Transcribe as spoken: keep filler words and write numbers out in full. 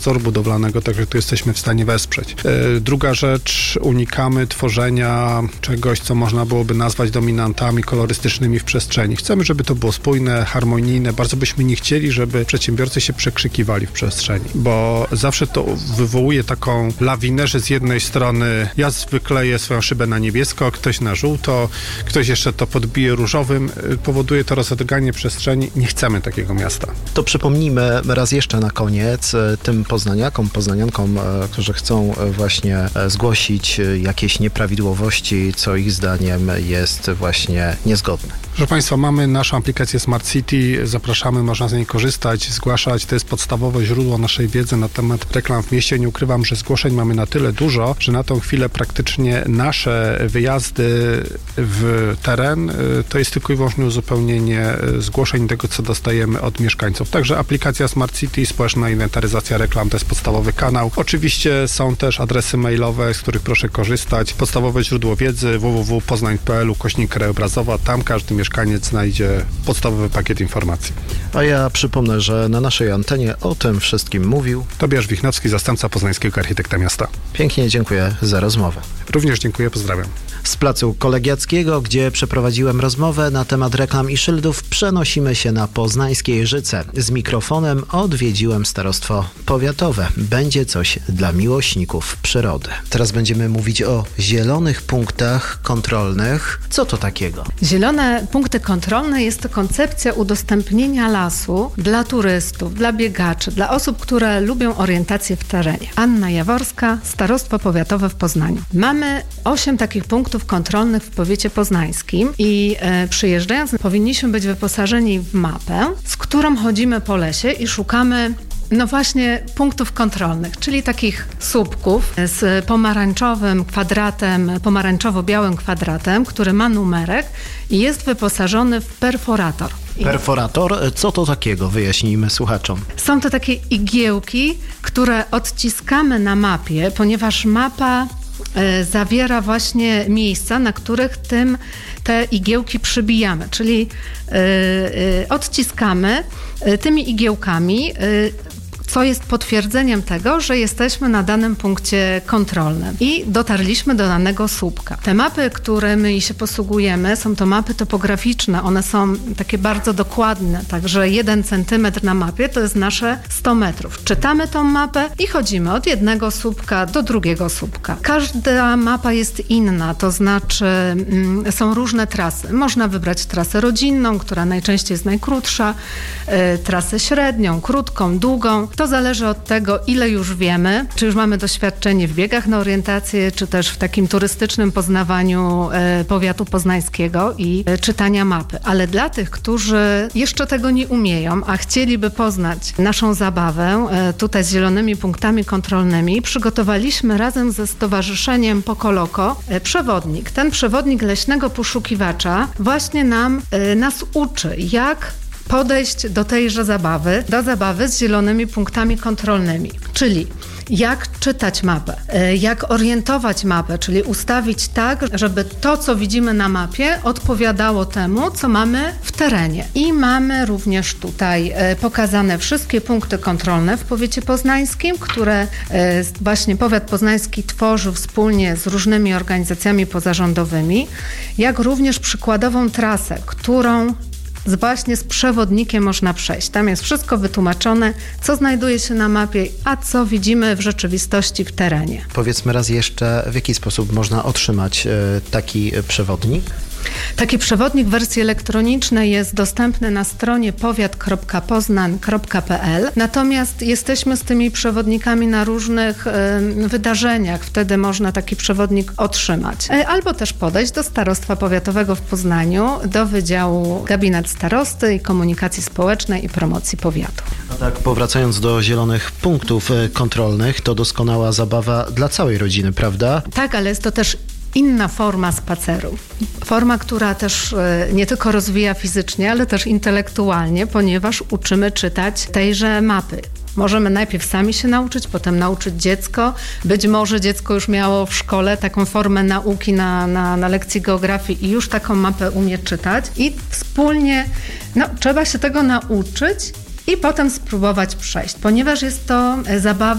wzoru budowlanego, także tu jesteśmy w stanie wesprzeć. Druga rzecz, unikamy tworzenia czegoś, co można byłoby nazwać dominantami kolorystycznymi w przestrzeni. Chcemy, żeby to było spójne, harmonijne. Bardzo byśmy nie chcieli, żeby przedsiębiorcy się przekrzykiwali w przestrzeni, bo zawsze to wywołuje taką lawinę, że z jednej strony ja wykleję swoją szybę na niebiesko, ktoś na żółto, ktoś jeszcze to podbije różowym. Powoduje to rozedrganie przestrzeni. Nie chcemy takiego miasta. To przypomnijmy raz jeszcze na koniec tym poznaniakom, poznaniankom, którzy chcą właśnie zgłosić jakieś nieprawidłowości, co ich zdaniem jest właśnie niezgodne. Proszę Państwa, mamy naszą aplikację Smart City, zapraszamy, można z niej korzystać, zgłaszać, to jest podstawowe źródło naszej wiedzy na temat reklam w mieście. Nie ukrywam, że zgłoszeń mamy na tyle dużo, że na tą chwilę praktycznie nasze wyjazdy w teren to jest tylko i wyłącznie uzupełnienie zgłoszeń tego, co dostajemy od mieszkańców. Także aplikacja Smart City, społeczna inwentaryzacja reklam to jest podstawowy kanał. Oczywiście są też adresy mailowe, z których proszę korzystać. Podstawowe źródło wiedzy w w w kropka poznań kropka p l ukośnik krajobrazowa. Tam każdy mieszkaniec znajdzie podstawowy pakiet informacji. A ja przypomnę, że na naszej antenie o tym wszystkim mówił Tobiasz Wichnowski, zastępca poznańskiego architekta miasta. Pięknie dziękuję za rozmowę. Również dziękuję, pozdrawiam. Z Placu Kolegiackiego, gdzie przeprowadziłem rozmowę na temat reklam i szyldów, przenosimy się na poznańskie Jeżyce. Z mikrofonem odwiedziłem starostwo powiatowe. Będzie coś dla miłośników przyrody. Teraz będziemy mówić o zielonych punktach kontrolnych. Co to takiego? Zielone punkty kontrolne jest to koncepcja udostępnienia lasu dla turystów, dla biegaczy, dla osób, które lubią orientację w terenie. Anna Jaworska, Starostwo Powiatowe w Poznaniu. Mamy osiem takich punktów kontrolnych w powiecie poznańskim i e, przyjeżdżając powinniśmy być wyposażeni w mapę, z którą chodzimy po lesie i szukamy no właśnie punktów kontrolnych, czyli takich słupków z pomarańczowym kwadratem, pomarańczowo-białym kwadratem, który ma numerek i jest wyposażony w perforator. Perforator? Co to takiego? Wyjaśnijmy słuchaczom. Są to takie igiełki, które odciskamy na mapie, ponieważ mapa e, zawiera właśnie miejsca, na których tym te igiełki przybijamy, czyli e, e, odciskamy e, tymi igiełkami, e, co jest potwierdzeniem tego, że jesteśmy na danym punkcie kontrolnym i dotarliśmy do danego słupka. Te mapy, którymi się posługujemy, są to mapy topograficzne. One są takie bardzo dokładne, także jeden centymetr na mapie to jest nasze sto metrów. Czytamy tą mapę i chodzimy od jednego słupka do drugiego słupka. Każda mapa jest inna, to znaczy mm, są różne trasy. Można wybrać trasę rodzinną, która najczęściej jest najkrótsza, y, trasę średnią, krótką, długą. To zależy od tego, ile już wiemy, czy już mamy doświadczenie w biegach na orientację, czy też w takim turystycznym poznawaniu e, powiatu poznańskiego i e, czytania mapy. Ale dla tych, którzy jeszcze tego nie umieją, a chcieliby poznać naszą zabawę e, tutaj z zielonymi punktami kontrolnymi, przygotowaliśmy razem ze Stowarzyszeniem Pokoloko e, przewodnik. Ten przewodnik leśnego poszukiwacza właśnie nam, e, nas uczy, jak podejść do tejże zabawy, do zabawy z zielonymi punktami kontrolnymi, czyli jak czytać mapę, jak orientować mapę, czyli ustawić tak, żeby to, co widzimy na mapie, odpowiadało temu, co mamy w terenie. I mamy również tutaj pokazane wszystkie punkty kontrolne w powiecie poznańskim, które właśnie powiat poznański tworzył wspólnie z różnymi organizacjami pozarządowymi, jak również przykładową trasę, którą Z właśnie z przewodnikiem można przejść. Tam jest wszystko wytłumaczone, co znajduje się na mapie, a co widzimy w rzeczywistości w terenie. Powiedzmy raz jeszcze, w jaki sposób można otrzymać taki przewodnik? Taki przewodnik w wersji elektronicznej jest dostępny na stronie powiat kropka poznań kropka p l. Natomiast jesteśmy z tymi przewodnikami na różnych y, wydarzeniach. Wtedy można taki przewodnik otrzymać. Y, albo też podejść do Starostwa Powiatowego w Poznaniu, do Wydziału Gabinet Starosty i Komunikacji Społecznej i Promocji Powiatu. A tak, powracając do zielonych punktów kontrolnych, to doskonała zabawa dla całej rodziny, prawda? Tak, ale jest to też inna forma spaceru. Forma, która też nie tylko rozwija fizycznie, ale też intelektualnie, ponieważ uczymy czytać tejże mapy. Możemy najpierw sami się nauczyć, potem nauczyć dziecko. Być może dziecko już miało w szkole taką formę nauki na, na, na lekcji geografii i już taką mapę umie czytać. I wspólnie no, trzeba się tego nauczyć i potem spróbować przejść. Ponieważ jest to zabawa